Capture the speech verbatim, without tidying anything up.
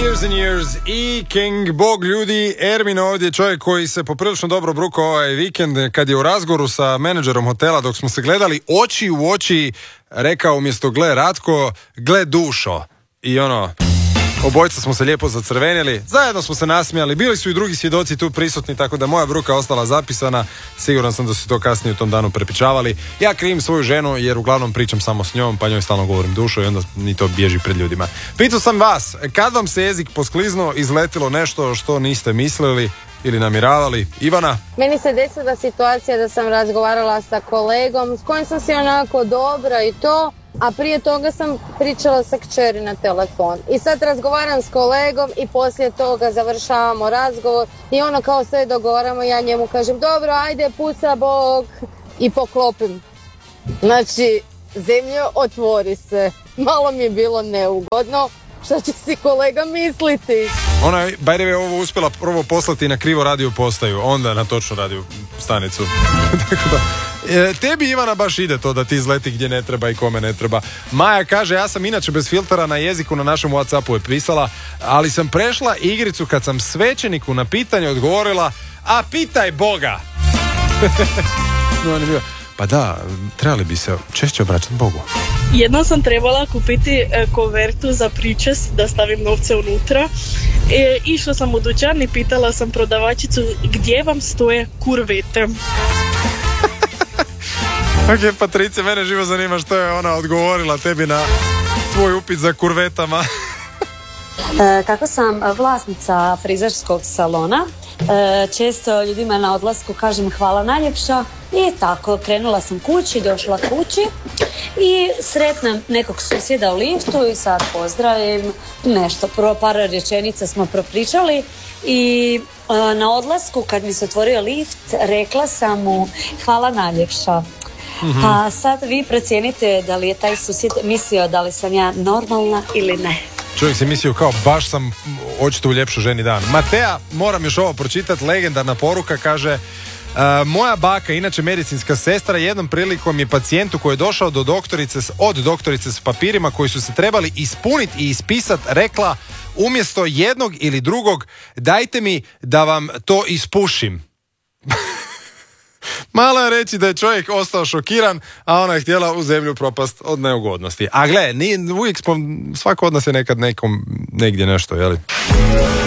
Years and Years i King, bog ljudi. Ermin ovdje, čovjek koji se poprilično dobro brukao ovaj vikend kad je u razgovoru sa menadžerom hotela dok smo se gledali oči u oči rekao umjesto gle Ratko, gle dušo. I ono, obojica smo se lijepo zacrvenili, zajedno smo se nasmijali, bili su i drugi svjedoci tu prisutni, tako da moja bruka ostala zapisana. Siguran sam da su to kasnije u tom danu prepričavali. Ja krivim svoju ženu jer uglavnom pričam samo s njom, pa njoj stalno govorim dušo i onda ni to bježi pred ljudima. Pitao sam vas, kad vam se jezik poskliznuo, izletilo nešto što niste mislili ili namiravali? Ivana? Meni se desila situacija da sam razgovarala sa kolegom s kojim sam si onako dobra i to, a prije toga sam pričala sa kćeri na telefon. I sad razgovaram s kolegom i poslije toga završavamo razgovor i ono kao sve dogovaramo, ja njemu kažem dobro, ajde, puca Bog, i poklopim. Znači, zemljo, otvori se. Malo mi je bilo neugodno. Šta će si kolega misliti? Ona je, by the way, ovo uspjela prvo poslati na krivo radio postaju, onda na točnu radio stanicu. Tako da, e, tebi, Ivana, baš ide to da ti izleti gdje ne treba i kome ne treba. Maja kaže, ja sam inače bez filtera na jeziku na našem WhatsAppu je pisala, ali sam prešla igricu kad sam svećeniku na pitanje odgovorila, a pitaj Boga. No, on je bio, pa da, trebali bi se češće obraćati Bogu. Jednom sam trebala kupiti e, kovertu za pričest da stavim novce unutra. E, išla sam u dućan i pitala sam prodavačicu gdje vam stoje kurvete. Ok, Patrice, mene živo zanima što je ona odgovorila tebi na tvoj upit za kurvetama. E, kako sam vlasnica frizerskog salona, e, često ljudima na odlasku kažem hvala najljepša i tako krenula sam kući, došla kući i sretnem nekog susjeda u liftu i sad pozdravim nešto, prvo par rečenica smo propričali i e, na odlasku kad mi se otvorio lift rekla sam mu hvala najljepša. Mm-hmm. Pa sad vi procijenite da li je taj susjed mislio da li sam ja normalna ili ne. Čovjek se mislio kao baš sam očito u ljepšu ženi dan. Matea, moram još ovo pročitati, legendarna poruka, kaže uh, moja baka, inače medicinska sestra, jednom prilikom je pacijentu koji je došao do doktorice, od doktorice s papirima koji su se trebali ispuniti i ispisati, rekla umjesto jednog ili drugog dajte mi da vam to ispušim. Malo je reći da je čovjek ostao šokiran, a ona je htjela u zemlju propast od neugodnosti. A gle, nije, uvijek smo, svako od nas je nekad nekom negdje nešto, jeli?